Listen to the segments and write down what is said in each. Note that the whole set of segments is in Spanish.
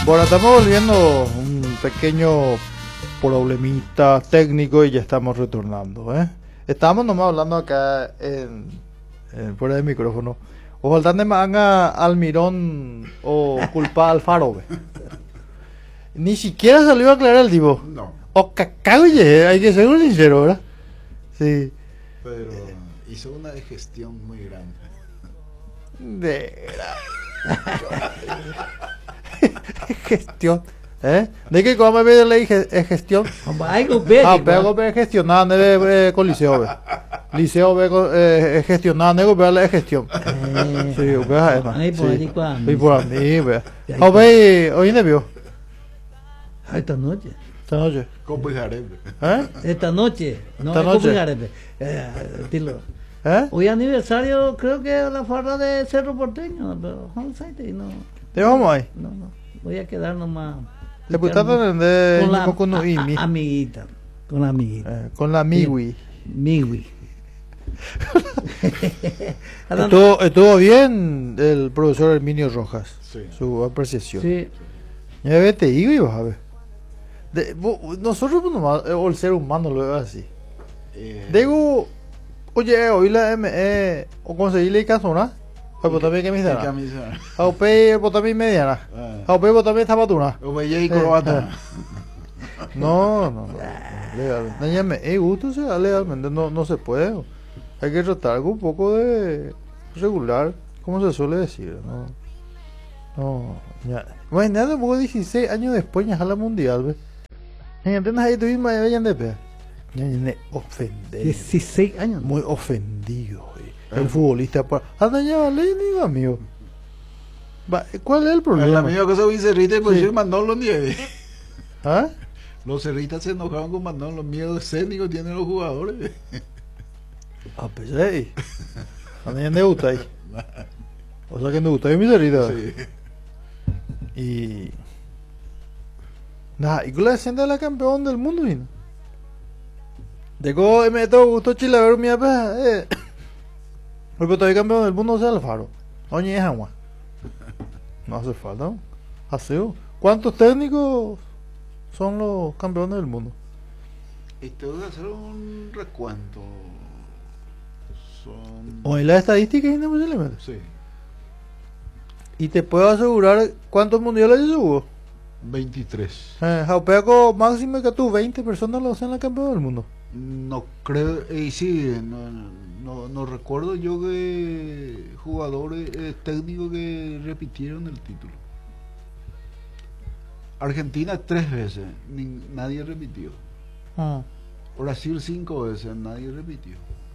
Bueno, estamos volviendo un pequeño problemita técnico y ya estamos retornando, ¿eh? Estábamos nomás hablando acá fuera del micrófono. O faltan de manga Almirón o culpa al Faro, ¿ve? Ni siquiera salió a aclarar el tipo. No. O cacao, oye, hay que ser un sincero, ¿verdad? Sí. Pero hizo una digestión muy grande. De gestión, ¿eh? De que como me le dije gestión. Pego be gestionar de con liceo, ve. Liceo be gestionar nego be la gestión. Sí, ve además. Sí, por mí, ve. Hoy ne vio. Esta noche. Esta noche. Copo y Jarebe. ¿Eh? Esta noche. No, Esta es noche. Copo y Jarebe. Dilo. ¿Eh? Hoy aniversario, creo que la farra de Cerro Porteño, pero no sé, no. ¿Te vamos ahí? No. Voy a quedar nomás. Le pusiste de con la con Noimi. amiguita. Con la amiguita. Con la Miwi. Miwi. Estuvo bien el profesor Herminio Rojas. Sí. Su apreciación. Sí. Ya te digo y vas a ver. Nosotros nomás, o el ser humano lo ve así. Digo, oye, hoy la ME o conseguirle casona. Pues también que me ¿Qué dice. camisa? Aupe también mediana. Aupe también zapatuna. Oye, y corbata. No. Legal. Me gusto sea legalmente no se puede. Hay que tratar algo un poco de regular, como se suele decir, no. Ya. Imagínate, un poco 16 años después ya a la mundial, ¿ves? ¿Entiendes? Ahí tuvimos vayan de pea. Ofendido. 16 años. Muy ofendido, güey. El futbolista anda ya, le digo, amigo. ¿Cuál es el problema? La misma cosa con Cerrita y pues yo Manolo Nieve. ¿Ah? Los cerritas se enojaron con Manolo, los miedos escénicos tienen los jugadores. Pues ahí. Anda ya gusta ahí. O sea que me gusta mi cerrita. Sí. Y nada, y con la descenda de la campeón del mundo, ¿no? Llegó me todo gustó Chile a ver mi apa, porque todavía campeón del mundo sea Alfaro. Oye, es agua. No hace falta, ¿no? Aseo. ¿Cuántos técnicos son los campeones del mundo? Y tengo que hacer un recuento. Son. Hoy la estadística es posiblemente. Sí. Y te puedo asegurar cuántos mundiales hubo. 23. Jaupeaco máximo que tú 20 personas lo hacen la campeón del mundo. No creo, y sí, no recuerdo yo que jugadores técnicos que repitieron el título. Argentina 3 veces, nadie repitió. Brasil 5 veces, nadie repitió.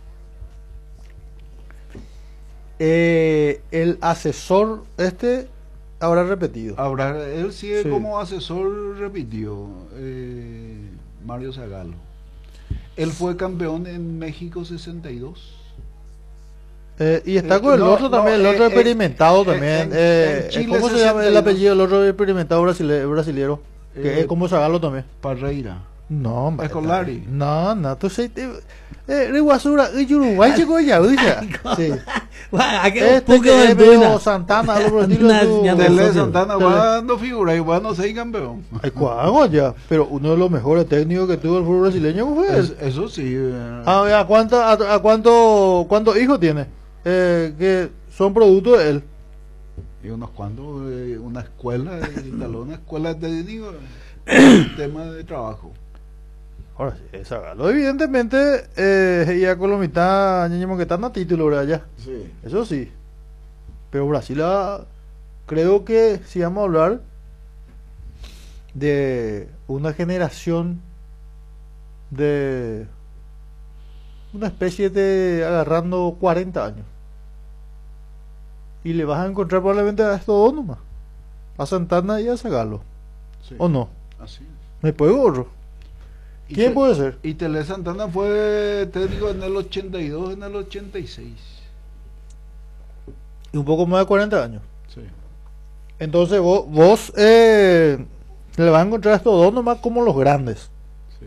El asesor habrá repetido. Él sí, como asesor repitió, Mario Zagallo. Él fue campeón en México 62. Y está con el otro también, el otro experimentado también. En Chile ¿Cómo se llama el apellido del otro experimentado brasilero? Que es como Zagallo también. Parreira. No, Escolari. No, tú sé. Riguasura, Uruguay llegó ya, sí. Que es medio Santana, algo por el estilo. Tele Santana, cuando figura, igual no sé campeón. Ay, ¿cuándo ya? Pero uno de los mejores técnicos que tuvo el fútbol brasileño fue él. Eso sí. ¿A cuántos hijos tiene? Que son producto de él. Y unos cuantos, una escuela, instaló una escuela de técnicos, tema de trabajo. Ahora sí, Zagallo evidentemente ya con la mitad que están a título, ¿verdad? Ya. Sí. Eso sí. Pero Brasil creo que si vamos a hablar de una generación de una especie de agarrando 40 años. Y le vas a encontrar probablemente a estos dos nomás. A Santana y a Zagallo. Sí. ¿O no? Así. ¿Me puedo otro? ¿Quién puede ser? Y Tele Santana fue técnico en el 82, en el 86. Y un poco más de 40 años. Sí. Entonces vos le vas a encontrar a estos dos nomás como los grandes. Sí.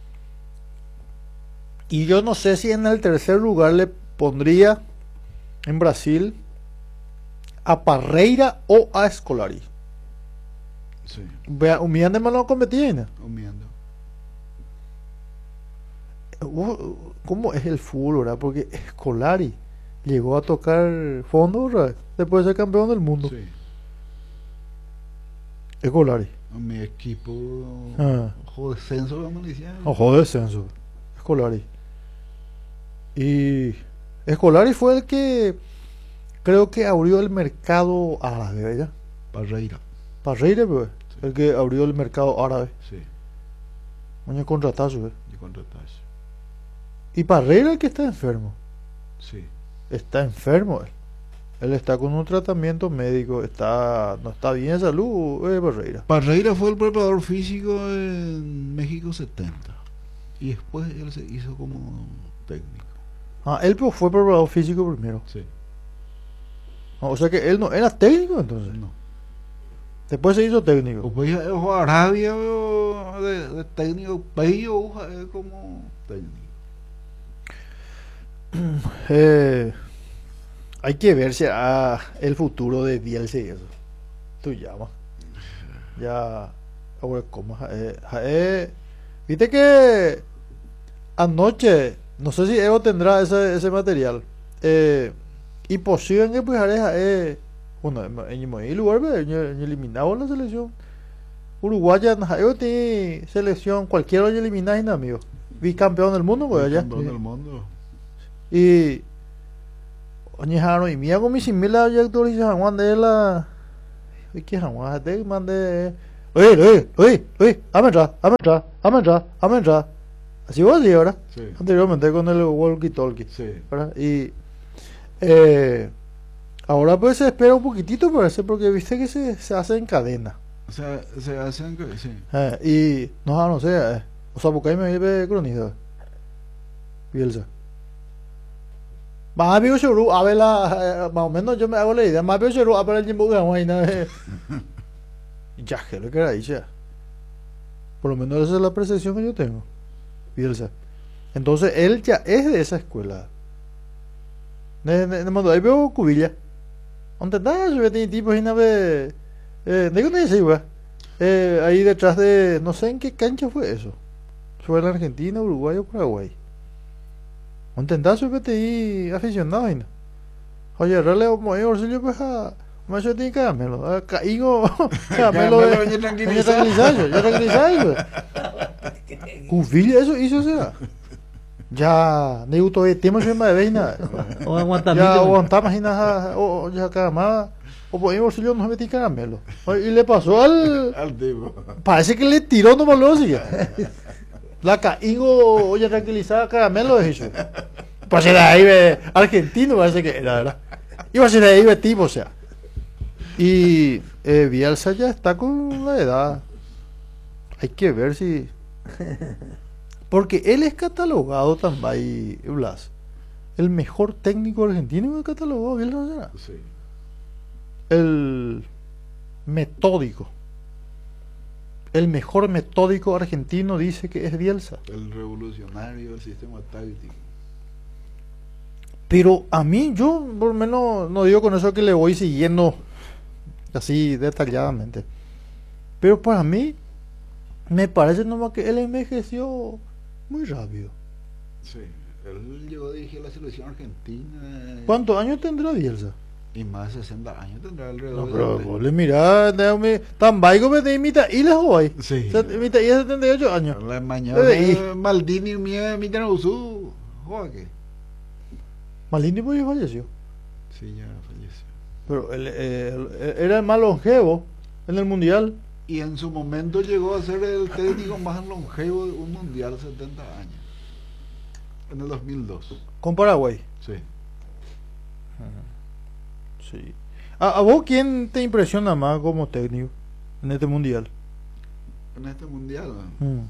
Y yo no sé si en el tercer lugar le pondría en Brasil a Parreira o a Scolari. Sí, Vea, humillante más no competía, ¿no? humillando. ¿Cómo es el fútbol, verdad? Porque Scolari llegó a tocar fondo, ¿verdad? Después de ser campeón del mundo. Sí. Scolari. Mi equipo, Ah. ojo descenso, como le decían. Ojo de descenso. Scolari. Y Scolari fue el que creo que abrió el mercado árabe, ¿verdad? Parreira. Parreira, pues. Sí. El que abrió el mercado árabe. Sí, Mañana contratazo, ¿eh? de contrataje. Y Parreira el que está enfermo. Sí. Está enfermo él. Él está con un tratamiento médico. No está bien de salud, Parreira. Parreira fue el preparador físico en México 70. Y después él se hizo como técnico. Ah, él pues, fue preparador físico primero. Sí. Ah, o sea que él no era técnico entonces. No. Después se hizo técnico. Después ya ojo Arabia de técnico, Pello como técnico. Hay que ver si el futuro de Bielsa y eso. Tú llamas. Ya. Ahora, ¿cómo? Viste que anoche, no sé si Evo tendrá ese material. Imposible que pues bueno, en el lugar eliminado la selección uruguaya, Evo tiene selección, cualquiera lo eliminado, amigo. Bicampeón del mundo, pues allá. Campeón del mundo. Y oye, Jaro, y mira con mi simila ya actualiza Juan de la. ¿Y qué Juan de mande? Oye, amenra. Así vos decís ahora. Sí. Anteriormente con el walkie talkie. Sí. ¿Verdad? Y ahora pues se espera un poquitito parece porque viste que se hace en cadena. O sea, se hacen que sí. Y no sé, o sea, porque ahí me vive cronista. Bielsa. Más bien seguro, a ver más o menos yo me hago la idea, más bien seguro, a ver el tiempo que vamos ahí, ya que lo que era ya. Por lo menos esa es la percepción que yo tengo. Bielsa. Entonces él ya es de esa escuela. Ahí veo Cubilla. ¿Dónde está? Yo tiene tipos ahí de dónde se iba. Ahí detrás de, no sé en qué cancha fue eso. Fue en Argentina, Uruguay o Paraguay. Un tentazo de PTI aficionado y no. Oye, rale como yo orsillo pues a más yo tiene caramelo. Caigo caramelo de Ya tranquilizado. ya tranquilizayo. Cuvilla eso hizo será. Ya neuto de tema yo me veina. O aguantamiento. Ya aguantamos y nada o ya caramba. O por ahí orsillo no metí caramelo. Y le pasó Al tipo. parece que le tiró nomás lo sigue. La caigo, oye, tranquilizada, caramelo de eso. Pues era ahí argentino, parece que era, ¿verdad? Y pues era ahí tipo, o sea. Y Bielsa ya está con la edad. Hay que ver si. Porque él es catalogado también, Blas. El mejor técnico argentino es catalogado, Bielsa será. Sí. El metódico. El mejor metódico argentino dice que es Bielsa. El revolucionario del sistema táctico. Pero a mí, yo por lo menos no digo con eso que le voy siguiendo así detalladamente. Pero para mí, me parece nomás que él envejeció muy rápido. Sí. Él llegó a dirigir la selección argentina. ¿Cuántos años tendrá Bielsa? Y más de 60 años tendrá alrededor. No, de pero 70. vos le mirá, tan vaigo me de imita y les voy. Sí. Imita y 78 años. La mañana Bebé, Maldini Mita Usú. Joder. Malini pues falleció. Sí, ya falleció. Pero él era el más longevo en el mundial. Y en su momento llegó a ser el técnico más longevo de un mundial, 70 años. En el 2002. Con Paraguay. Sí. Sí. ¿A vos quién te impresiona más como técnico en este mundial? En este mundial. Mm.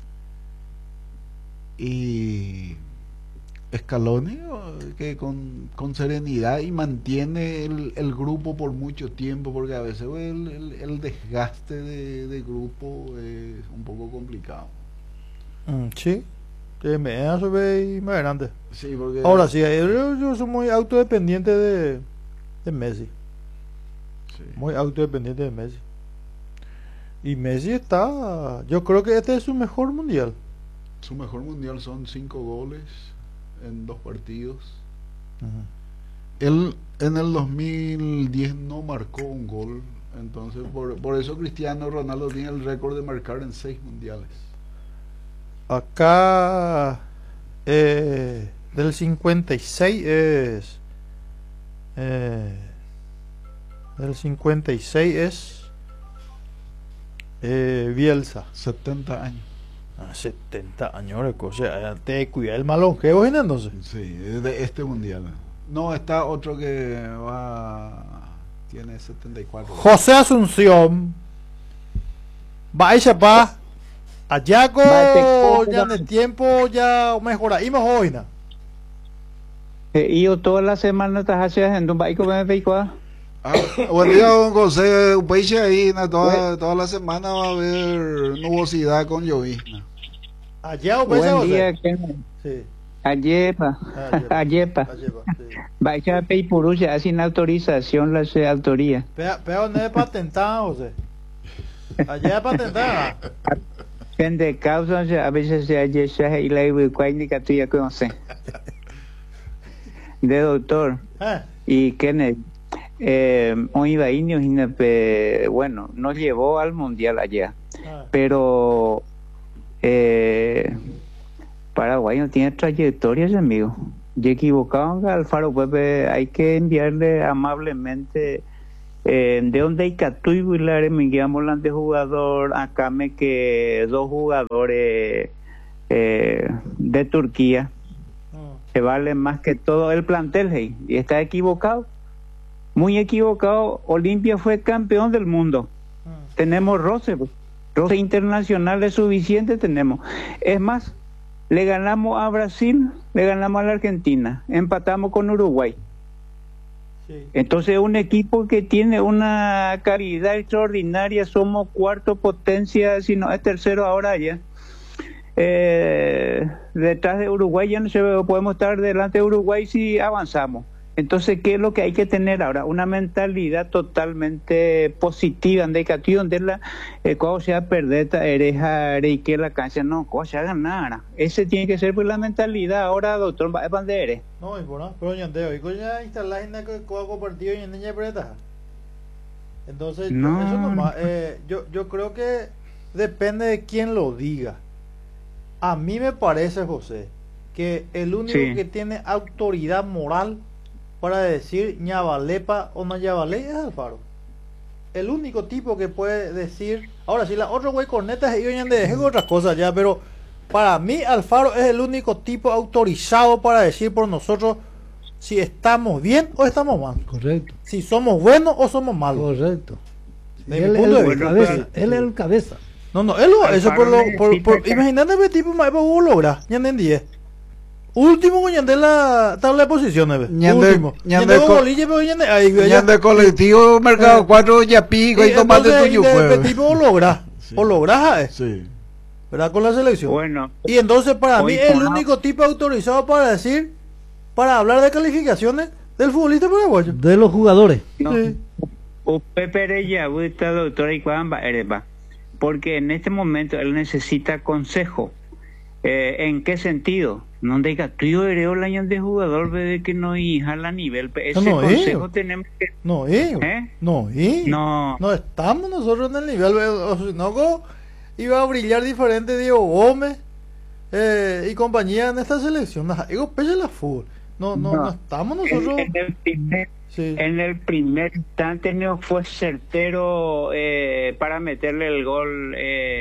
Y Scaloni, que con serenidad y mantiene el grupo por mucho tiempo, porque a veces el desgaste de grupo es un poco complicado. Sí. Que me hace y más grande. Sí, porque Ahora sí, yo soy muy autodependiente de Messi. sí. Muy autodependiente de Messi. Y Messi está, yo creo que este es su mejor mundial. Su mejor mundial son 5 goles en 2 partidos. Ajá. Él en el 2010 no marcó un gol, entonces por eso Cristiano Ronaldo tiene el récord de marcar en 6 mundiales. Acá del 56 es del 56 es Bielsa. 70 años. 70 años, o sea, te cuida el más longevo, ¿no? Entonces. Sí, es de este mundial. No, está otro que tiene 74. José Asunción. Vaya pa. Allá ya en el tiempo ya mejora. Y mejor hoy, ¿no? Y yo toda la semana estás haciendo un baico con el vehículo. Buen día, don José. Un país ahí, toda la semana va a haber nubosidad con llovizna. Allá, buen día, sí. Ayepa. Sí. Vaya a Peipurú ya sin autorización la autoría. Pero no es patentado, José. Allá es patentado. De causa a veces se haya y la indica tuya conoce. De doctor. Y Kenneth. Hoy bueno, nos llevó al mundial allá. Pero Paraguay no tiene trayectoria, amigo. Y equivocado, Alfaro Pepe, hay que enviarle amablemente de donde hay Catuy Vilar, me llaman de jugador, acá me que 2 jugadores de Turquía, que vale más que todo el plantel, hey, y está equivocado, muy equivocado. Olimpia fue campeón del mundo. Tenemos roce internacional es suficiente, tenemos. Es más, le ganamos a Brasil, le ganamos a la Argentina, empatamos con Uruguay. Sí. Entonces un equipo que tiene una calidad extraordinaria, somos 4ª potencia, si no es 3º ahora ya. Detrás de Uruguay ya no se ve, podemos estar delante de Uruguay si avanzamos. Entonces, ¿qué es lo que hay que tener ahora? Una mentalidad totalmente positiva, donde la cuando se perder y que la cancha no, cuando se ganar. Ese tiene que ser pues la mentalidad ahora, doctor Bandere. No, pero ya ya instalar en el partido y en niña preta. Entonces, no. Eso nomás, yo creo que depende de quién lo diga. A mí me parece, José, que el único que tiene autoridad moral para decir ñabalepa o no ñabalé es Alfaro. El único tipo que puede decir. Ahora, si la otra güey cornetas y oyen de otras cosas ya, pero para mí Alfaro es el único tipo autorizado para decir por nosotros si estamos bien o estamos mal. Correcto. Si somos buenos o somos malos. Correcto. Él es el cabeza. No, él lo eso por imagínate el tipo más Hugo logra, ya en 10. Último de la tabla de posiciones. Último. De colectivo Mercado 4 ya pico y tomate tuyo. El tipo logra. O logras, sí. ¿Verdad? Con la selección. Bueno. Y entonces para mí es el único tipo autorizado para decir, para hablar de calificaciones del futbolista paraguayo. De los jugadores. No. Sí. Pepe ya está doctora y cuamba erepa. Porque en este momento él necesita consejo. ¿En qué sentido? No diga, tú y yo eres el año de jugador de que no hija a nivel. Ese no, consejo tenemos que. No estamos nosotros en el nivel. Si no, iba a brillar diferente Diego Gómez y compañía en esta selección. Digo, peche la fútbol. No estamos nosotros. En el primer instante no fue certero para meterle el gol.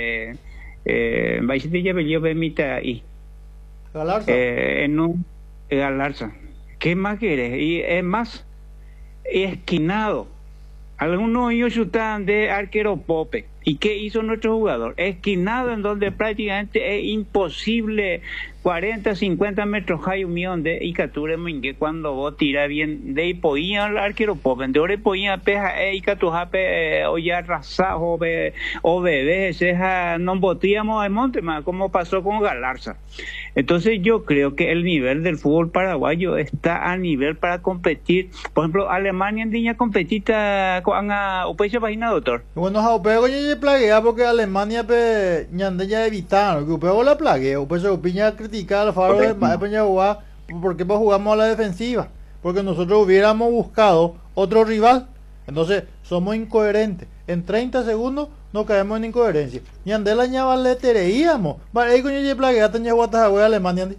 Galarza. En un Galarza. ¿Qué más quieres? Y es más, esquinado. Algunos ellos chutan de arquero Pope. ¿Y qué hizo nuestro jugador? Esquinado, en donde prácticamente es imposible 40, 50 metros hay un millón de Icature Mingue cuando vos tira bien de Ipoía al arquero Pope. De ahora Ipoía peja Icatujape o ya rasajo o bebé seja no botíamos de monte más como pasó con Galarza. Entonces yo creo que el nivel del fútbol paraguayo está a nivel para competir. Por ejemplo, Alemania en línea competita con a país página, doctor. Bueno, se plaguea porque Alemania pe ñande ya evitaron que upeo la plaguea, pues se opiña criticar al Faro de Peña jugar porque pues jugamos a la defensiva, porque nosotros hubiéramos buscado otro rival. Entonces somos incoherentes. En 30 segundos no caemos en incoherencia. Ñande la ñava le tereíamos. Vale, coño se plaguea taña guatas a Alemania.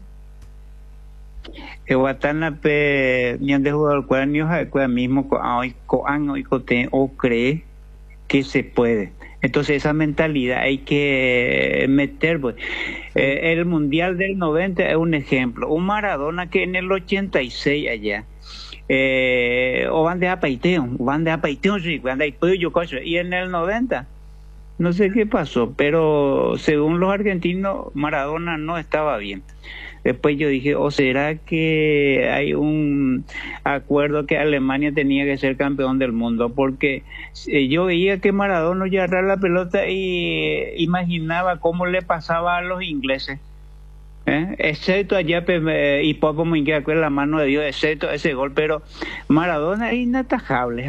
Guatana pe ñande jugador cuaños a mismo hoy cote o cree que se puede. Entonces esa mentalidad hay que meter. Pues. El Mundial del 90 es un ejemplo. Un Maradona que en el 86 allá, o van de apaiteo, sí, van de yo y en el 90, no sé qué pasó, pero según los argentinos, Maradona no estaba bien. Después yo dije, ¿o será que hay un acuerdo que Alemania tenía que ser campeón del mundo? Porque yo veía que Maradona ya agarraba la pelota y imaginaba cómo le pasaba a los ingleses. Excepto allá y poco me queda con la mano de Dios, excepto ese gol, pero Maradona es inatajable.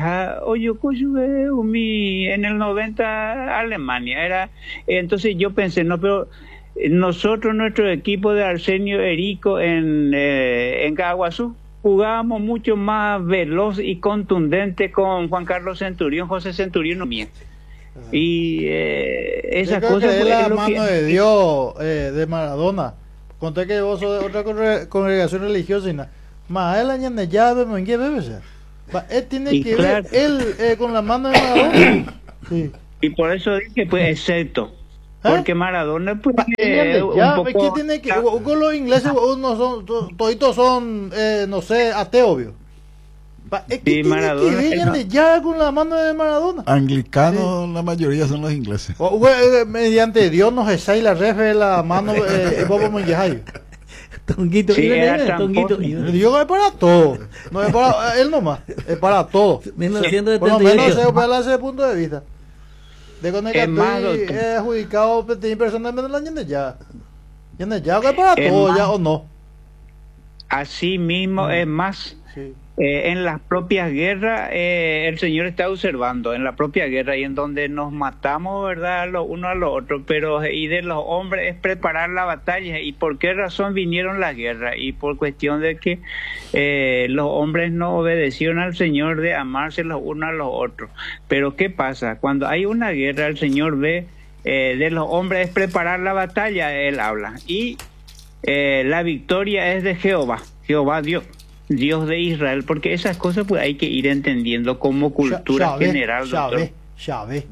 En el 90 Alemania era, entonces yo pensé, no, pero nosotros, nuestro equipo de Arsenio Erico en Caguazú, jugábamos mucho más veloz y contundente con Juan Carlos Centurión, José Centurión no miente. Y esa cosa es la mano de Dios de Maradona. Conté que vos sos de otra congregación religiosa y nada. Más él añade llave, ¿en qué bebe? Él tiene que ver él con la mano de Maradona. Sí. Y por eso dije, pues, excepto. Porque Maradona, pues, un poco... ¿Qué tiene que con los ingleses? Uno son, toditos son, no sé, ateos, obvio. Es que tiene Maradona, que ver ya con la mano de Maradona. Anglicanos, sí. La mayoría son los ingleses. Mediante Dios nos exai la refe la mano Bobo Mongejayo. Tonguito, sí, Tonguito. Dios es para todo. No es para él nomás, es para todo. 1978. Por lo menos ese punto de vista. De con el que estoy adjudicado personalmente la ñende ya. ¿Ñende ya es para todo más, ya o no? Así mismo es más. Sí. En las propias guerras, el Señor está observando, en la propia guerra, y en donde nos matamos, ¿verdad?, los unos a los otros, pero y de los hombres es preparar la batalla. ¿Y por qué razón vinieron las guerras? Y por cuestión de que los hombres no obedecieron al Señor de amarse los unos a los otros. Pero ¿qué pasa? Cuando hay una guerra, el Señor ve de los hombres es preparar la batalla, Él habla. Y la victoria es de Jehová Dios de Israel, porque esas cosas pues hay que ir entendiendo como cultura general, doctor. Yahvé.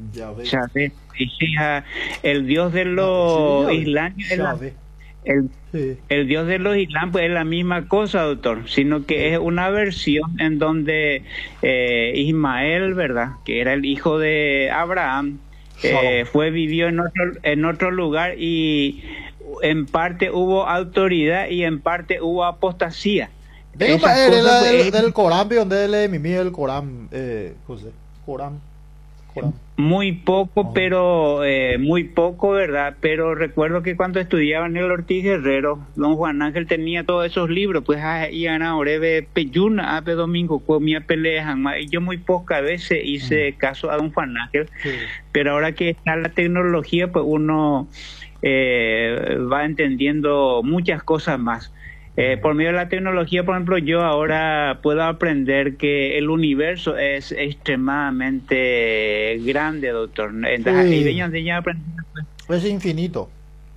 El Dios de los islámicos, el Dios de los islámicos pues es la misma cosa, doctor, sino que es una versión en donde Ismael, ¿verdad?, que era el hijo de Abraham, vivió en otro lugar, y en parte hubo autoridad y en parte hubo apostasía. Del Corán, donde lee Mimi el Corán, José. Corán. Muy poco, pero muy poco, ¿verdad? Pero recuerdo que cuando estudiaba en el Ortiz Guerrero, don Juan Ángel tenía todos esos libros, pues iban a Orebe Peyuna, Ape Domingo, comía peleas, y yo muy pocas veces hice caso a don Juan Ángel, pero ahora que está la tecnología, pues uno va entendiendo muchas cosas más. Por medio de la tecnología, por ejemplo, yo ahora puedo aprender que el universo es extremadamente grande, doctor. Es infinito.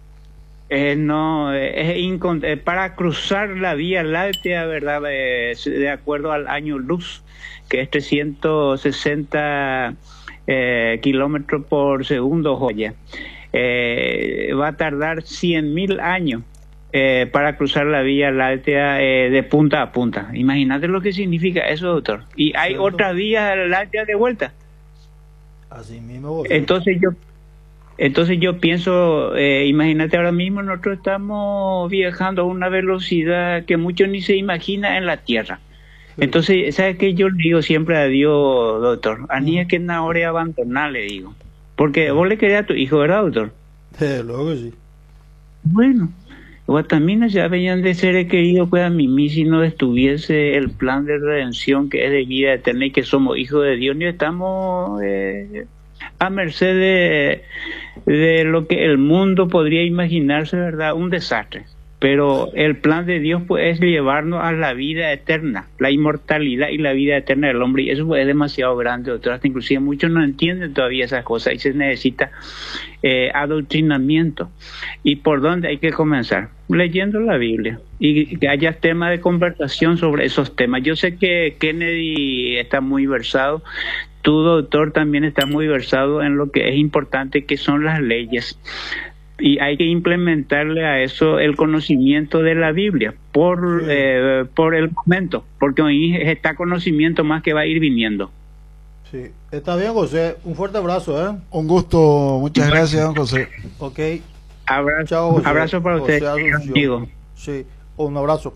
Para cruzar la Vía Láctea, ¿verdad? De acuerdo al año luz, que es 360 kilómetros por segundo, joya. Va a tardar 100.000 años. Para cruzar la Vía Láctea de punta a punta. Imagínate lo que significa eso, doctor. Y hay otra Vía Láctea de vuelta. Así mismo. Entonces yo pienso, imagínate, ahora mismo nosotros estamos viajando a una velocidad que muchos ni se imagina en la Tierra. Entonces, ¿sabes qué? Yo le digo siempre a Dios, doctor, a ni es que na hora abandonar, le digo. Porque vos le querés a tu hijo, ¿verdad, doctor? Luego que sí. Bueno. También ya venían de ser queridos pues a mí si no estuviese el plan de redención que es de vida eterna y que somos hijos de Dios, ni estamos a merced de lo que el mundo podría imaginarse, ¿verdad? Un desastre. Pero el plan de Dios pues, es llevarnos a la vida eterna, la inmortalidad y la vida eterna del hombre. Y eso pues, es demasiado grande, doctor. Hasta inclusive muchos no entienden todavía esas cosas y se necesita adoctrinamiento. ¿Y por dónde hay que comenzar? Leyendo la Biblia y que haya tema de conversación sobre esos temas. Yo sé que Kennedy está muy versado. Tu doctor también está muy versado en lo que es importante, que son las leyes. Y hay que implementarle a eso el conocimiento de la Biblia por el momento, porque hoy está conocimiento más que va a ir viniendo. Sí, está bien, José. Un fuerte abrazo, ¿eh? Un gusto, muchas gracias, don José. Ok. Abrazo, Chao, José. abrazo para José usted, Asunción. amigo. Sí, un abrazo.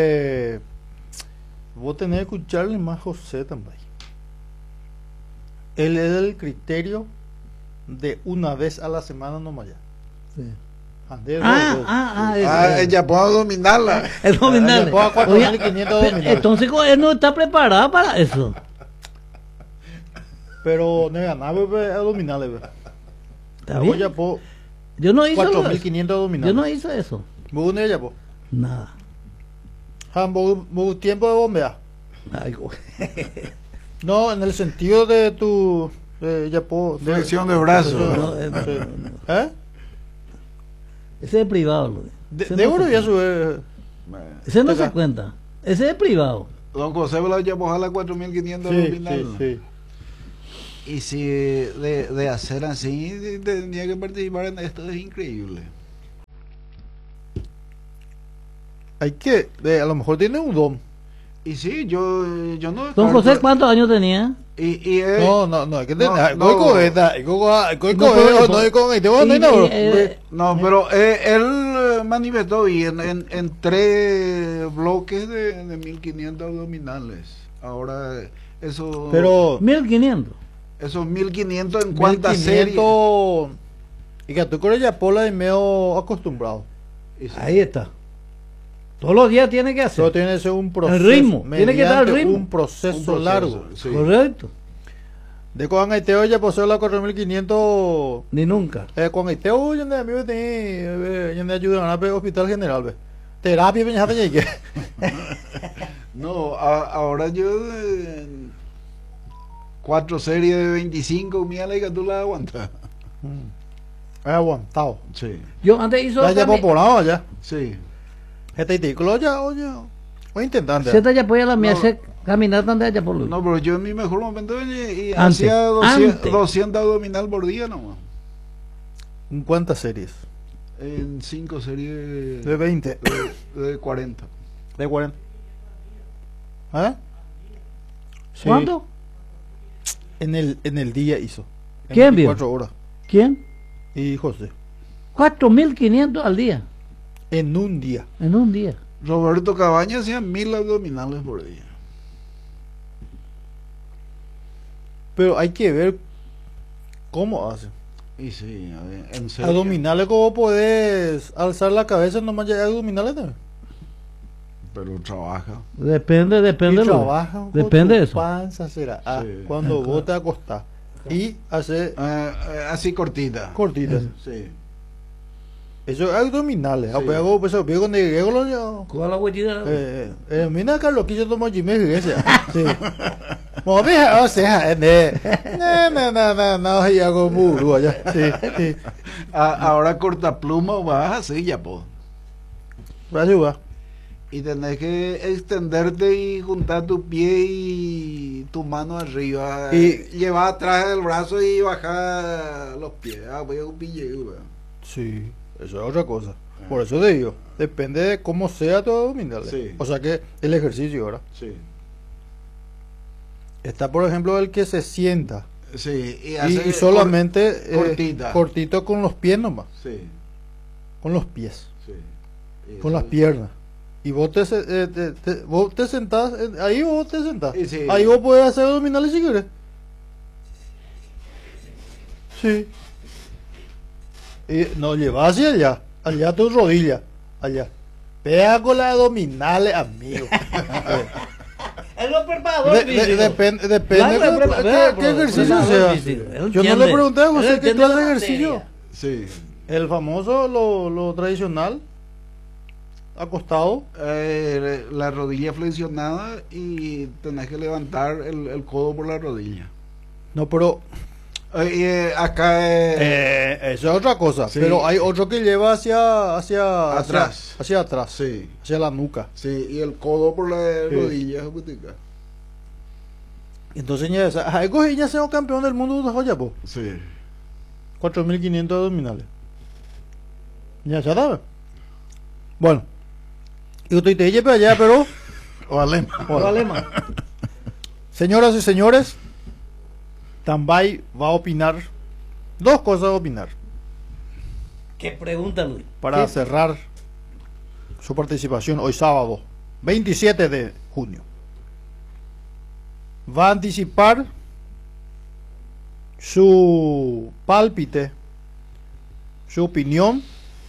Vos tenés que escucharle más a José también. Él es el criterio de una vez a la semana nomás ya. Sí. Andés, Ella puede dominarla. Es dominable. Le pongo 4.500 Oye, dominales. entonces él no está preparado para eso. Pero no ganar, bebé, abdominales, bebé. ¿Está Voy bien? a po Yo no hice 4.500 Yo abdominales. no hice eso. Vos no ya po. Nada. Vos tiempo de bombear. Ay, güey. No, en el sentido de tu ya po. Flexión de brazos. No, Sí. no. ¿Eh? Ese es privado, Luis. Ese De no oro se ya cuenta. sube. Ese no Acá. se cuenta. Ese es privado. Don José me lo llevó a las 4.500 Sí, dominales. sí. Y si de hacer así, tenía que participar en esto, es increíble. Hay que, a lo mejor tiene un don. Y sí, yo no... Don José, ¿cuántos años tenía? Y No, hay que tener. no. No, no, pero él manifestó bien en 3 bloques de 1.500 abdominales. Ahora, eso... Pero 1500. Esos 1.500 en cuántas series. 1500. Y que tú con ya pola y medio acostumbrado. Y sí. Ahí está. Todos los días tiene que hacer. Solo tiene que ser un proceso. El ritmo, tiene que dar el mediante ritmo. Un proceso Un proceso, largo. sí. Correcto. De cuando Haiteo ya posee la 4.500. Ni nunca. Cuando Haiteo ya de amigo ya de ayuda a hospital general, ve. Terapia, peña, que. No, ahora yo 4 series de 25 miales que tú las aguantas. He aguantado. Sí, Yo antes hizo Ya populado ya. sí. Este título ya, oye. Voy intentando. Z ya podía la mía No. hacer caminar tan de allá por Luis. No, pero yo en mi mejor momento y Antes, hacía 200 antes. abdominal por día nomás. ¿En cuántas series? En 5 series De 20. de 40. De 40. ¿Ah? Sí. ¿Cuánto? En el día hizo. En ¿Quién vio? 24 horas. ¿Quién? Y José. 4.500 al día. En un día. En un día. Roberto Cabaña hacía 1.000 abdominales por día. Pero hay que ver cómo hace. Y sí, en serio. Abdominales, ¿cómo podés alzar la cabeza? Nomás ya abdominales también. Pero trabaja. Depende Y Luis. trabaja con Depende tu de eso. panza será. Sí. Cuando vos te acostás. Y hace Así cortita. cortitas. Sí. Eso es abdominales. Sí. Hago pues viejo cuando llegué con los yo. ¿Cuál la huellita? Mira Carlos que yo tomo Jimmy iglesia. Sí. Mo vieja, o sea, no, y hago muro allá. Sí, sí. Ahora corta pluma vas así ya, po. Ayuda. Y tenés que extenderte y juntar tu pie y tu mano arriba. Y- llevar atrás del brazo y bajar los pies. Voy a un pilleo, Sí, eso es otra cosa. Por eso te digo, depende de cómo sea tu abdominal. Sí. O sea que el ejercicio ahora. Sí. Está, por ejemplo, el que se sienta Sí. y solamente cortita. cortito con los pies nomás. Sí. Con los pies, Sí. Y con eso las es- piernas. Y vos vos te sentás, ahí vos te sentás. Y sí. Ahí vos podés hacer abdominales si querés. Sí. Y no, llevas hacia allá. Allá tu rodilla. Allá. Pega con las abdominales, amigo. Es lo preparador físico. Depende Claro, qué ejercicio sea. Yo no le pregunté a José qué clase de ejercicio. Sí. El famoso, lo tradicional, acostado. La rodilla flexionada y tenés que levantar el codo por la rodilla. No, pero Acá eso es otra cosa. Sí. Pero hay otro que lleva hacia Atrás. hacia atrás, sí, hacia la nuca. sí, y el codo por la rodilla. Entonces ya hay cogidas sido campeón del mundo de joya, po. Sí. 4.500 abdominales. Ya se sabe. Bueno. Y usted te dice para allá, pero O alema. Alemán. señoras y señores, Tambay va a opinar. Dos cosas a opinar ¿Qué pregunta, Luis? para ¿Qué? cerrar su participación hoy sábado 27 de junio. Va a anticipar su pálpite, su opinión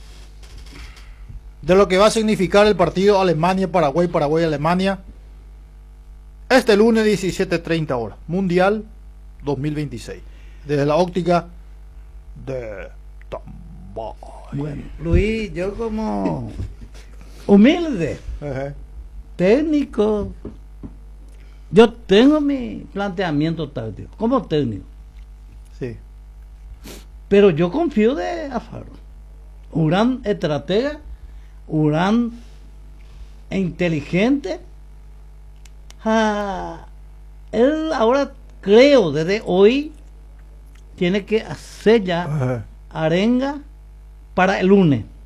de lo que va a significar el partido Alemania-Paraguay, Paraguay-Alemania este lunes 17:30 horas, Mundial 2026, desde la óptica de Tambay. Bueno, Luis, yo como humilde, Ejé. técnico, yo tengo mi planteamiento táctico, como técnico, Sí. pero yo confío de Alfaro, un gran estratega, un gran inteligente. Él ahora creo desde hoy tiene que hacer ya Ejé. arenga para el lunes.